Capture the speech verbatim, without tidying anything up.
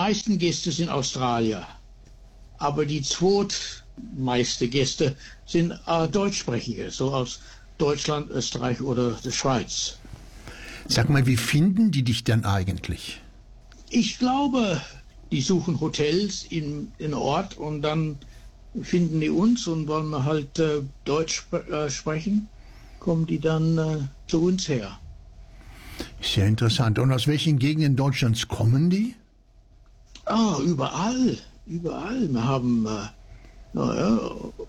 meisten Gäste sind Australier, aber die zweitmeisten Gäste sind äh, Deutschsprachige, so aus Deutschland, Österreich oder der Schweiz. Sag mal, wie finden die dich denn eigentlich? Ich glaube, die suchen Hotels in, in Ort und dann finden die uns und wollen wir halt äh, Deutsch sp äh, sprechen, kommen die dann äh, zu uns her. Sehr interessant. Und aus welchen Gegenden Deutschlands kommen die? Ah, überall, überall. Wir haben, äh, naja,